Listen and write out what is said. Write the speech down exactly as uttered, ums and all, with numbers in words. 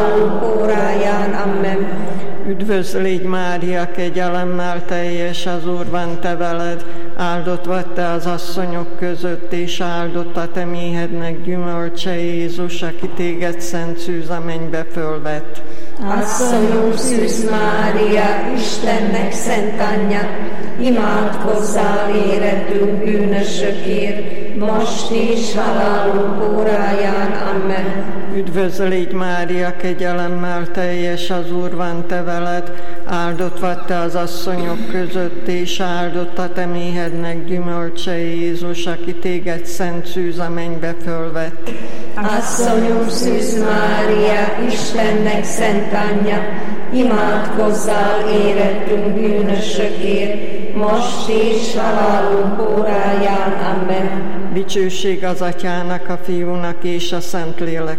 óráján. Amen. Üdvözl légy Mária, kegyelemmel teljes, az Úr van te veled, áldott vagy te az asszonyok között, és áldott a te méhednek gyümölcse Jézus, aki téged szent szűz a mennybe fölvett. Asszonyom Szűz Mária, Istennek szent anyja, imádkozzál éretünk bűnösökért, most és halálunk óráján. Amen. Üdvözl légy Mária, kegyelemmel teljes, az Úr van te veled, áldott vagy te az asszonyok között, és áldott a te méhednek gyümölcse Jézus, aki téged szent szűz a mennybe fölvett. Asszonyom Szűz Mária, Istennek szent anyja, imádkozzál érettünk bűnösökért, most és halálunk óráján. Amen. Dicsőség az Atyának, a Fiúnak és a Szentléleknek.